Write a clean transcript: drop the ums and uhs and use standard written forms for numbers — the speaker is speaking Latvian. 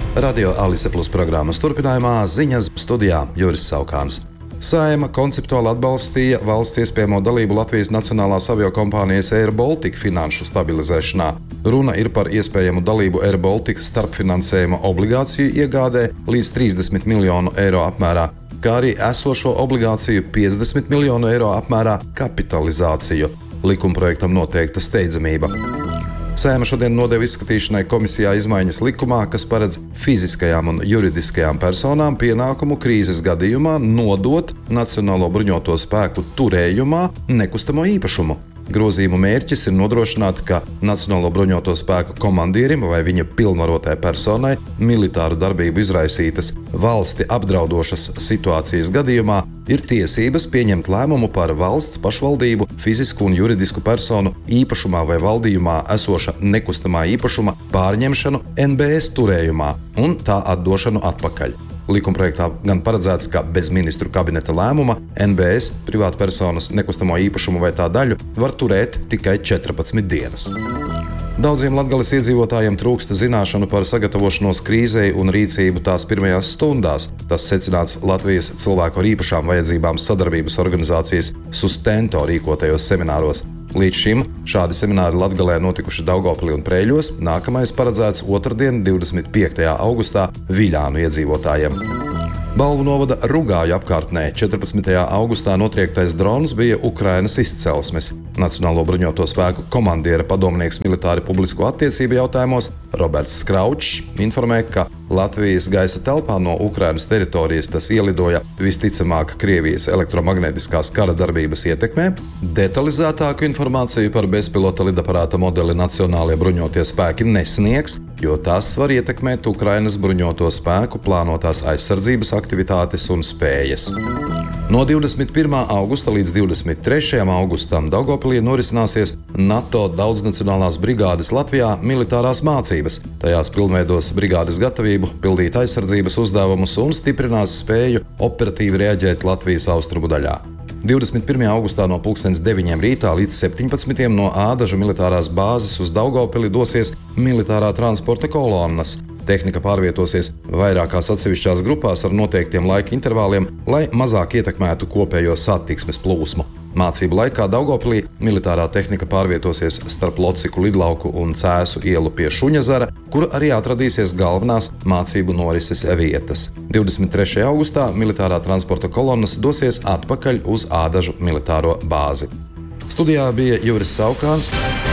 Radio Alise Plus programmas turpinājumā ziņas studijā Juris Saukāns. Saeima konceptuāli atbalstīja valsts iespējamo dalību Latvijas nacionālās aviokompānijas Air Baltica finanšu stabilizēšanā. Runa ir par iespējamu dalību Air Baltica starpfinansējuma obligāciju iegādē līdz 30 miljonu eiro apmērā, kā arī esošo obligāciju 50 miljonu eiro apmērā kapitalizāciju. Likumprojektam noteikta steidzamība. Saeima šodien nodeva izskatīšanai komisijā izmaiņas likumā, kas paredz fiziskajām un juridiskajām personām pienākumu krīzes gadījumā nodot Nacionālo bruņoto spēku turējumā nekustamo īpašumu. Grozījumu mērķis ir nodrošināt, ka Nacionālo bruņoto spēku komandierim vai viņa pilnvarotai personai militāru darbību izraisītas valsti apdraudošas situācijas gadījumā ir tiesības pieņemt lēmumu par valsts pašvaldību, fizisku un juridisku personu īpašumā vai valdījumā esoša nekustamā īpašuma pārņemšanu NBS turējumā un tā atdošanu atpakaļ. Likumprojektā gan paredzēts, ka bez ministru kabineta lēmuma NBS privātpersonas nekustamo īpašumu vai tā daļu var turēt tikai 14 dienas. Daudziem Latgales iedzīvotājiem trūksta zināšanu par sagatavošanos krīzei un rīcību tās pirmajās stundās. Tas secināts Latvijas cilvēku ar īpašām vajadzībām sadarbības organizācijas Sustento rīkotajos semināros. Līdz šim šādi semināri Latgalē notikuši Daugavpilī un Preiļos, nākamais paredzēts otrdien, 25. augustā Viļānu iedzīvotājiem. Balvu novada Rugāju apkārtnē 14. augustā notriektais drons bija Ukrainas izcelsmes. Nacionālo bruņoto spēku komandiera padomnieks militāri publisko attiecību jautājumos Roberts Skraučs informē, ka Latvijas gaisa telpā no Ukrainas teritorijas tas ielidoja visticamāk Krievijas elektromagnētiskās kara darbības ietekmē. Detalizētāku informāciju par bezpilota lidaparāta modeli Nacionālie bruņotie spēki nesniegs, jo tas var ietekmēt Ukrainas bruņoto spēku plānotās aizsardzības aktivitātes un spējas. No 21. augusta līdz 23. augustam Daugavpilī norisināsies NATO daudznacionālās brigādes Latvijā militārās mācības. Tajās pilnveidos brigādes gatavību, pildīt aizsardzības uzdevumus un stiprinās spēju operatīvi reaģēt Latvijas austrumu daļā. 21. augustā no 9:00 rītā līdz 17:00 no Ādažu militārās bāzes uz Daugavpili dosies militārā transporta kolonnas. Tehnika pārvietosies vairākās atsevišķās grupās ar noteiktiem laika intervāliem, lai mazāk ietekmētu kopējo satiksmes plūsmu. Mācību laikā Daugavpilī militārā tehnika pārvietosies starp Lociku lidlauku un Cēsu ielu pie Šuņazara, kur arī atradīsies galvenās mācību norises vietas. 23. augustā militārā transporta kolonnas dosies atpakaļ uz Ādažu militāro bāzi. Studijā bija Juris Saukāns.